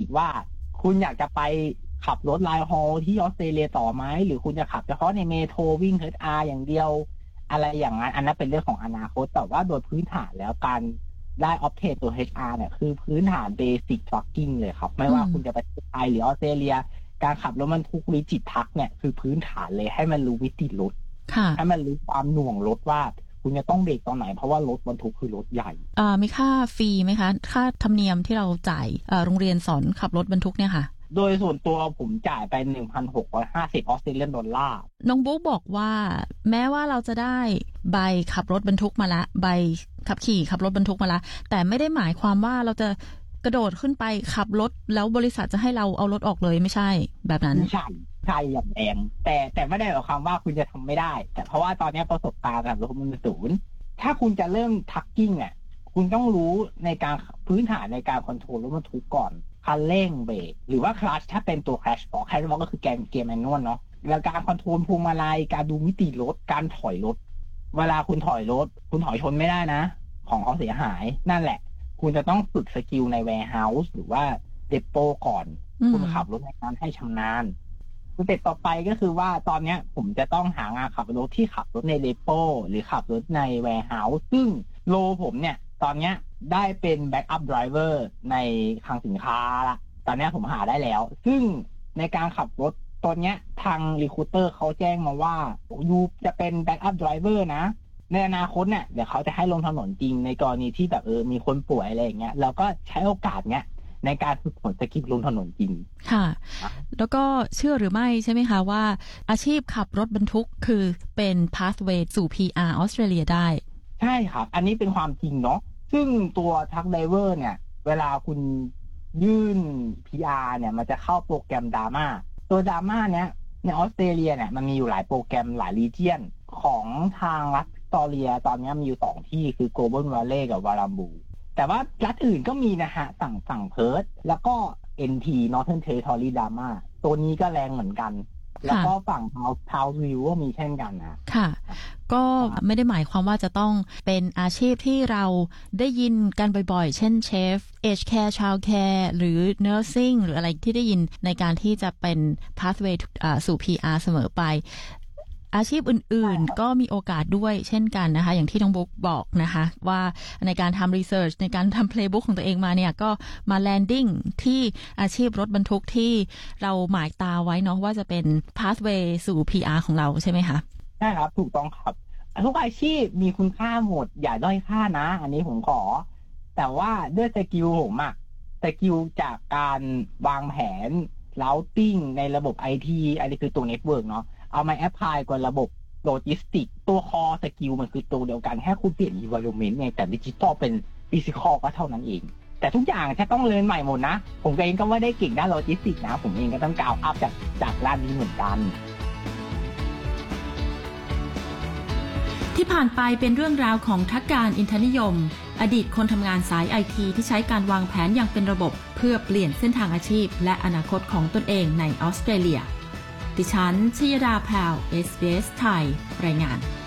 ว่าคุณอยากจะไปขับรถไลน์ฮอลที่ออสเตรเลียต่อไหมหรือคุณจะขับเฉพาะในเมโทรวิ่ง HR อย่างเดียวอะไรอย่างนั้นอันนั้นเป็นเรื่องของอนาคตแต่ว่าโดยพื้นฐานแล้วการได้ออฟเทนตัว HR เนี่ยคือพื้นฐานเบสิกทรัคกิ้งเลยครับไม่ว่าคุณจะไปไทยหรือออสเตรเลียการขับรถบรรทุกวิจิตรทักเนี่ยคือพื้นฐานเลยให้มันรู้วิธีรถให้มันรู้ความหน่วงรถว่าคุณจะต้องเบรกตอนไหนเพราะว่ารถบรรทุกคือรถใหญ่มีค่าฟรีไหมคะค่าธรรมเนียมที่เราจ่ายโรงเรียนสอนขับรถบรรทุกเนี่ยค่ะโดยส่วนตัวผมจ่ายไป 1,650 ออสเตรเลียนดอลลาร์น้องบุ๊กบอกว่าแม้ว่าเราจะได้ใบขับรถบรรทุกมาละใบขับขี่ขับรถบรรทุกมาละแต่ไม่ได้หมายความว่าเราจะกระโดดขึ้นไปขับรถแล้วบริษัทจะให้เราเอารถออกเลยไม่ใช่แบบนั้นใช่อย่างแรงแต่ไม่ได้หมายความว่าคุณจะทำไม่ได้แต่เพราะว่าตอนนี้ประสบการณ์กับรถมันศูนย์ถ้าคุณจะเริ่มทักกิ้งอ่ะคุณต้องรู้ในการพื้นฐานในการคอนโทรลรถบรรทุกก่อนคันเร่งเบรกหรือว่าคลัตช์ถ้าเป็นตัวแคชบอกก็คือเกียร์แมนนวลเนาะแล้วการคอนโทรลพวงมาลัยการดูมิติรถการถอยรถเวลาคุณถอยรถคุณถอยชนไม่ได้นะของเขาเสียหายนั่นแหละคุณจะต้องฝึกสกิลในแวร์เฮาส์หรือว่าเดโปก่อนคุณขับรถในนั้นให้ชำนาญสเต็ปต่อไปก็คือว่าตอนนี้ผมจะต้องหางานขับรถที่ขับรถในเดโปหรือขับรถในแวร์เฮาส์ซึ่งโลผมเนี่ยตอนนี้ได้เป็นแบ็กอัพไดรเวอร์ในคลังสินค้าละตอนนี้ผมหาได้แล้วซึ่งในการขับรถตอนนี้ทางรีคูเตอร์เขาแจ้งมาว่ายูจะเป็นแบ็กอัพไดรเวอร์นะในอนาคตเนี่ยเดี๋ยวเขาจะให้ลงถนนจริงในกรณีที่แบบมีคนป่วยอะไรอย่างเงี้ยแล้วก็ใช้โอกาสเนี้ยในการฝึกฝนสกิลลงถนนจริงค่ะแล้วก็เชื่อหรือไม่ใช่ไหมคะว่าอาชีพขับรถบรรทุกคือเป็น pathway สู่ PR ออสเตรเลียได้ใช่ครับอันนี้เป็นความจริงเนาะซึ่งตัวทักไดเวอร์เนี่ยเวลาคุณยื่น PR เนี่ยมันจะเข้าโปรแกรมดราม่าตัวดราม่าเนี้ยในออสเตรเลียเนี่ยมันมีอยู่หลายโปรแกรมหลายรีเจียนของทางรัฐวิกตอเรียตอนนี้มีอยู่2ที่คือ Goulburn Valley กับวารัมบูแต่ว่ารัฐอื่นก็มีนะฮะฝั่งเพิร์ธแล้วก็ NT Northern Territory Drama ตัวนี้ก็แรงเหมือนกันแล้วก็ฝั่งทาววิวก็มีเช่นกันนะค่ะก็ไม่ได้หมายความว่าจะต้องเป็นอาชีพที่เราได้ยินกันบ่อยๆเช่นเชฟเอจแคร์ชาวแคร์หรือ nursing หรืออะไรที่ได้ยินในการที่จะเป็น pathway สู่ PR เสมอไปอาชีพอื่นๆก็มีโอกาสด้วยเช่นกันนะคะอย่างที่น้องบุ๊กบอกนะคะว่าในการทำรีเสิร์ชในการทำเพลย์บุ๊กของตัวเองมาเนี่ยก็มาแลนดิ้งที่อาชีพรถบรรทุกที่เราหมายตาไว้เนาะว่าจะเป็น pathway สู่ PR ของเราใช่ไหมคะใช่ครับถูกต้องครับทุกอาชีพมีคุณค่าหมดอย่าด้อยค่านะอันนี้ผมขอแต่ว่าด้วยสกิลผมอะสกิลจากการวางแผน routing ในระบบ IT อันนี้คือตัวเน็ตเวิร์กเนาะเอามาแอพพลายกับระบบโลจิสติกตัวคอสกิลมันคือตัวเดียวกันแค่คุณเปลี่ยน environment ไงแต่ดิจิตอลเป็นฟิสิกอลก็เท่านั้นเองแต่ทุกอย่างจะต้องเรียนใหม่หมดนะผมเองก็ไม่ได้เก่งด้านโลจิสติกนะผมเองก็ต้องกล่าวอัพจากด้านนี้เหมือนกันที่ผ่านไปเป็นเรื่องราวของทักการอินทนิยมอดีตคนทำงานสายไอทีที่ใช้การวางแผนอย่างเป็นระบบเพื่อเปลี่ยนเส้นทางอาชีพและอนาคตของตนเองในออสเตรเลียดิฉันชยดาแพรว SBS ไทยรายงาน